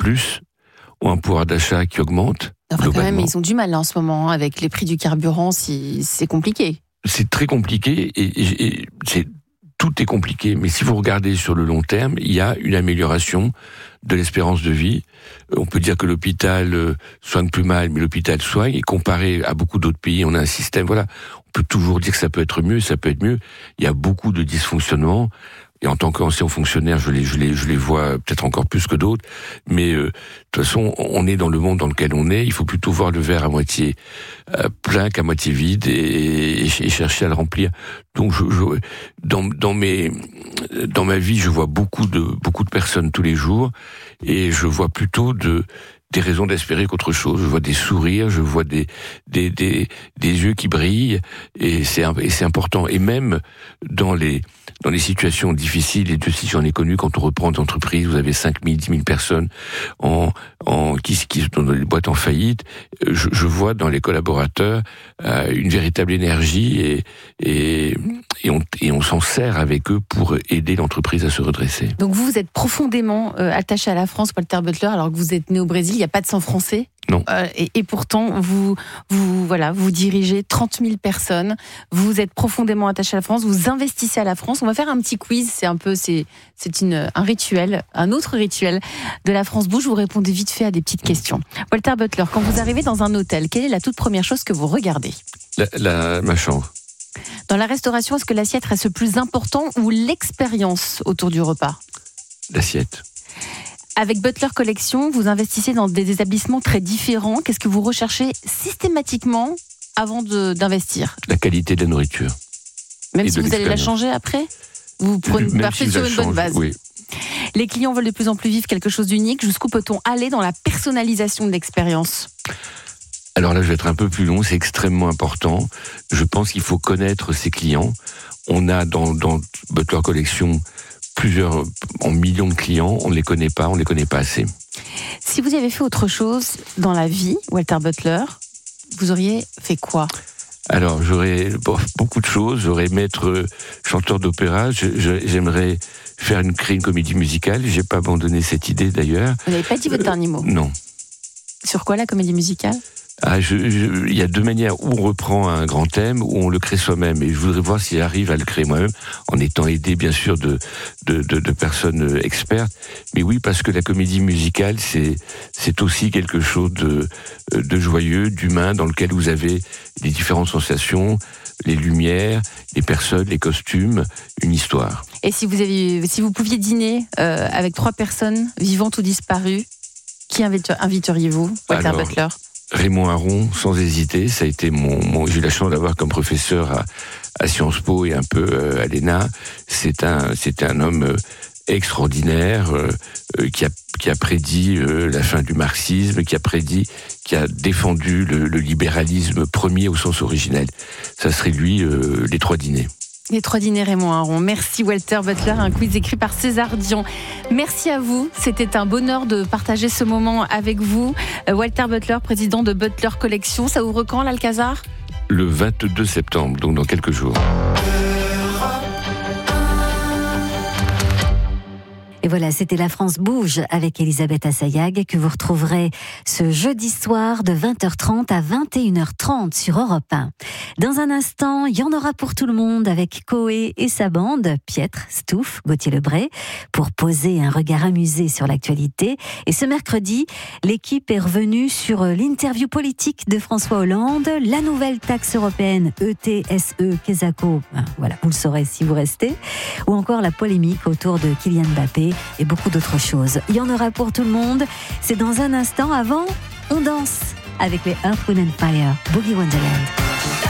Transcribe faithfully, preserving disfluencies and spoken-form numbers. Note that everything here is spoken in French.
plus ont un pouvoir d'achat qui augmente. Enfin, quand même, ils ont du mal là, en ce moment, hein, avec les prix du carburant, c'est, c'est compliqué. C'est très compliqué et, et, et c'est, tout est compliqué. Mais si vous regardez sur le long terme, il y a une amélioration de l'espérance de vie. On peut dire que l'hôpital euh, soigne plus mal, mais l'hôpital soigne. Et comparé à beaucoup d'autres pays, on a un système, voilà, on peut toujours dire que ça peut être mieux, ça peut être mieux. Il y a beaucoup de dysfonctionnements. Et en tant qu'ancien fonctionnaire, je les, je les, je les vois peut-être encore plus que d'autres. Mais euh, de toute façon, on est dans le monde dans lequel on est. Il faut plutôt voir le verre à moitié euh, plein qu'à moitié vide et, et, et chercher à le remplir. Donc, je, je, dans, dans mes, dans ma vie, je vois beaucoup de, beaucoup de personnes tous les jours, et je vois plutôt de des raisons d'espérer qu'autre chose. Je vois des sourires, je vois des des des, des yeux qui brillent, et c'est et c'est important. Et même dans les dans les situations difficiles, et Dieu sait j'en ai connu, quand on reprend des entreprises, vous avez cinq mille, dix mille personnes en en qui qui sont dans des boîtes en faillite. Je, je vois dans les collaborateurs euh, une véritable énergie, et et et on et on s'en sert avec eux pour aider l'entreprise à se redresser. Donc vous, vous êtes profondément euh, attaché à la France, Walter Butler, alors que vous êtes né au Brésil. Il n'y a pas de sang français. Non. Euh, et, et pourtant, vous, vous, voilà, vous dirigez trente mille personnes. Vous êtes profondément attaché à la France. Vous investissez à la France. On va faire un petit quiz. C'est un peu, c'est, c'est une, un rituel, un autre rituel de la France Bouge. Vous répondez vite fait à des petites questions. Walter Butler, quand vous arrivez dans un hôtel, quelle est la toute première chose que vous regardez ? La, la, ma chambre. Dans la restauration, est-ce que l'assiette reste le plus important ou l'expérience autour du repas ? L'assiette. Avec Butler Collection, vous investissez dans des établissements très différents. Qu'est-ce que vous recherchez systématiquement avant de, d'investir ? La qualité de la nourriture. Même si vous allez la changer après ? Vous prenez, partez si sur une bonne base. Oui. Les clients veulent de plus en plus vivre quelque chose d'unique. Jusqu'où peut-on aller dans la personnalisation de l'expérience ? Alors là, je vais être un peu plus long, c'est extrêmement important. Je pense qu'il faut connaître ses clients. On a dans, dans Butler Collection plusieurs en millions de clients, on ne les connaît pas, on ne les connaît pas assez. Si vous avez fait autre chose dans la vie, Walter Butler, vous auriez fait quoi ? Alors, j'aurais bon, beaucoup de choses. J'aurais aimé être chanteur d'opéra. Je, je, j'aimerais faire une, créer une comédie musicale. J'ai pas abandonné cette idée d'ailleurs. Vous n'avez pas dit votre euh, dernier mot ? Non. Sur quoi la comédie musicale ? Ah, je, je, il y a deux manières, où on reprend un grand thème, ou on le crée soi-même. Et je voudrais voir si j'arrive à le créer moi-même, en étant aidé bien sûr de, de, de, de personnes expertes. Mais oui, parce que la comédie musicale, c'est, c'est aussi quelque chose de, de joyeux, d'humain, dans lequel vous avez les différentes sensations, les lumières, les personnes, les costumes, une histoire. Et si vous aviez, si vous pouviez dîner euh, avec trois personnes, vivantes ou disparues, qui inviteriez-vous, Walter Alors, Butler ? Raymond Aron, sans hésiter, ça a été mon, mon j'ai eu la chance d'avoir comme professeur à, à Sciences Po et un peu euh, à l'E N A. C'est un, c'est un homme euh, extraordinaire euh, euh, qui a qui a prédit euh, la fin du marxisme, qui a prédit, qui a défendu le, le libéralisme premier au sens originel. Ça serait lui euh, les trois dîners. Les trois dîners Raymond Aron. Merci Walter Butler, un quiz écrit par César Dion. Merci à vous, c'était un bonheur de partager ce moment avec vous. Walter Butler, président de Butler Collection, ça ouvre quand l'Alcazar ? Le vingt-deux septembre, donc dans quelques jours. Et voilà, c'était La France Bouge avec Elisabeth Assayag que vous retrouverez ce jeudi soir de vingt heures trente à vingt et une heures trente sur Europe un. Dans un instant, il y en aura pour tout le monde avec Coé et sa bande, Pietre, Stouff, Gauthier Lebray, pour poser un regard amusé sur l'actualité. Et ce mercredi, l'équipe est revenue sur l'interview politique de François Hollande, la nouvelle taxe européenne E T S E, Quesaco, voilà, vous le saurez si vous restez, ou encore la polémique autour de Kylian Mbappé, et beaucoup d'autres choses. Il y en aura pour tout le monde. C'est dans un instant. Avant, on danse avec les Earth, Wind and Fire, Boogie Wonderland.